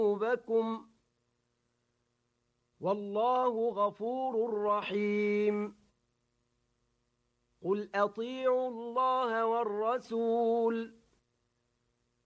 ذنوبكم والله غفور رحيم قل أطيعوا الله والرسول